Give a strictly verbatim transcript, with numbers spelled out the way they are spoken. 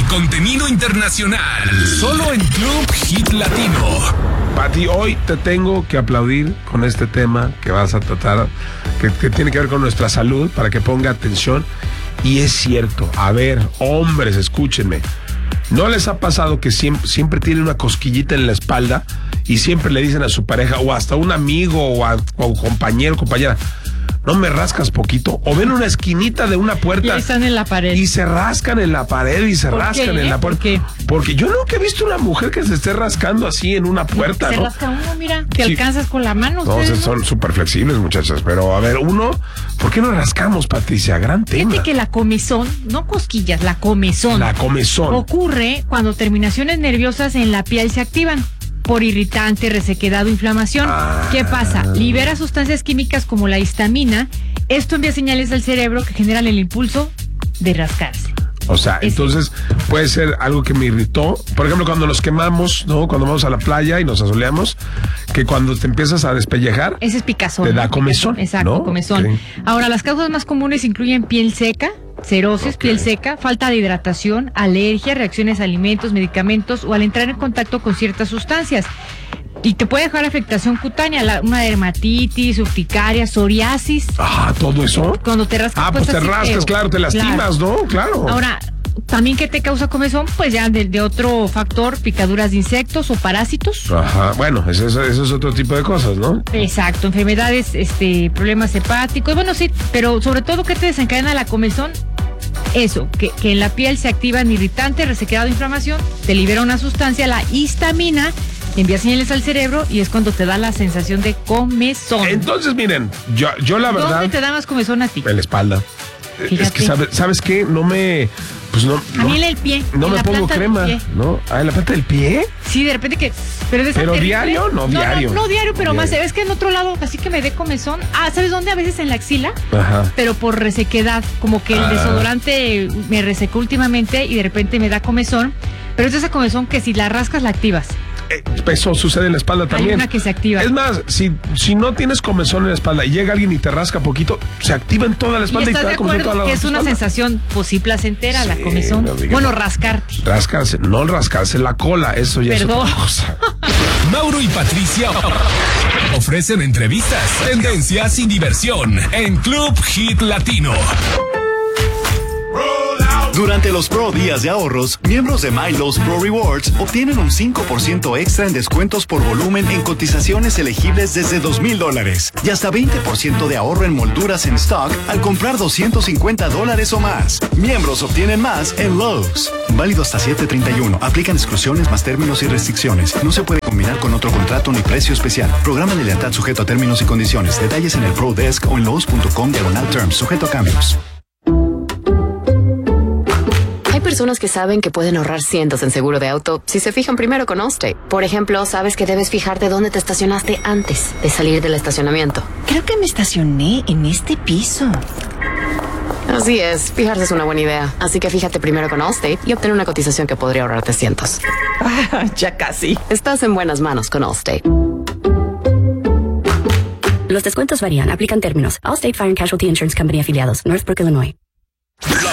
contenido internacional. Solo en Club Hit Latino. Pati, hoy te tengo que aplaudir con este tema que vas a tratar, que, que tiene que ver con nuestra salud, para que ponga atención. Y es cierto, a ver, hombres, escúchenme. ¿No les ha pasado que siempre, siempre tienen una cosquillita en la espalda y siempre le dicen a su pareja o hasta un amigo o a o compañero, compañera, no me rascas poquito? O ven una esquinita de una puerta y están en la pared y se rascan en la pared y se rascan qué? en la puerta. ¿Por qué? Porque yo nunca he visto una mujer que se esté rascando así en una puerta, se ¿no? rasca uno, mira, te Sí. alcanzas con la mano. No, ustedes, son súper flexibles, muchachas. Pero a ver, uno, ¿por qué no rascamos, Patricia? Gran tema. Fíjate que la comezón, no cosquillas, la comezón. La comezón. Ocurre cuando terminaciones nerviosas en la piel se activan por irritante, resequedad o inflamación. Ah. ¿Qué pasa? Libera sustancias químicas como la histamina. Esto envía señales al cerebro que generan el impulso de rascarse. O sea, Es- entonces puede ser algo que me irritó. Por ejemplo, cuando nos quemamos, ¿no? Cuando vamos a la playa y nos asoleamos, que cuando te empiezas a despellejar, Ese es picazón. te da ¿no? comezón. Exacto, ¿no? comezón. Ok. Ahora, las causas más comunes incluyen piel seca, cirrosis, Ok. piel seca, falta de hidratación, alergia, reacciones a alimentos, medicamentos o al entrar en contacto con ciertas sustancias. Y te puede dejar afectación cutánea, la- una dermatitis, urticaria, psoriasis. Ah, todo eso. Cuando te rascas, Ah, pues te así rascas, feo. claro, te lastimas, ¿no? Claro. Ahora, también ¿qué te causa comezón? Pues ya de, de otro factor, picaduras de insectos o parásitos. Ajá, bueno, eso, eso, eso es otro tipo de cosas, ¿no? Exacto, enfermedades, este, problemas hepáticos, bueno, sí, pero sobre todo, ¿qué te desencadena la comezón? Eso, que, que en la piel se activan irritantes, resequedad o inflamación, te libera una sustancia, la histamina, envía señales al cerebro y es cuando te da la sensación de comezón. Entonces, miren, yo, yo la verdad, ¿Dónde te da más comezón a ti? en la espalda. Fíjate. Es que, ¿sabes, ¿sabes qué? No me, pues no, A no, mí en el pie. no en me la pongo planta del crema, pie. ¿no? Ah, ¿en la planta del pie? Sí, de repente que... Pero, de esa ¿Pero terrible- diario? No, diario. No, no, diario, pero Diario. más, es que en otro lado, así que me dé comezón. Ah, ¿sabes dónde? A veces en la axila, Ajá. pero por resequedad, como que el Ah. desodorante me resecó últimamente y de repente me da comezón, pero es esa comezón que si la rascas la activas. Eh, Eso sucede en la espalda también. una que se activa. Es más, si, si no tienes comezón en la espalda y llega alguien y te rasca poquito, se activa en toda la ¿Y espalda y, estás te de da comezón en toda acuerdo la que es una espalda. sensación, pues sí, placentera, la Sí, comezón? no digas. Bueno, rascarte. Rascarse, no rascarse la cola, eso ya Perdón. es otra cosa. Mauro y Patricia ofrecen entrevistas, tendencias y diversión en Club Hit Latino. Durante los Pro Días de Ahorros, miembros de Milo's Pro Rewards obtienen un cinco por ciento extra en descuentos por volumen en cotizaciones elegibles desde dos mil dólares y hasta veinte por ciento de ahorro en molduras en stock al comprar doscientos cincuenta dólares o más. Miembros obtienen más en Lowe's. Válido hasta siete treinta y uno. Aplican exclusiones más términos y restricciones. No se puede combinar con otro contrato ni precio especial. Programa de lealtad sujeto a términos y condiciones. Detalles en el Pro Desk o en lowes punto com diagonal terms. Sujeto a cambios. Hay personas que saben que pueden ahorrar cientos en seguro de auto si se fijan primero con Allstate. Por ejemplo, sabes que debes fijarte dónde te estacionaste antes de salir del estacionamiento. Creo que me estacioné en este piso. Así es, fijarse es una buena idea. Así que fíjate primero con Allstate y obtén una cotización que podría ahorrarte cientos. Ah, ya casi. Estás en buenas manos con Allstate. Los descuentos varían. Aplican términos. Allstate Fire and Casualty Insurance Company afiliados. Northbrook, Illinois.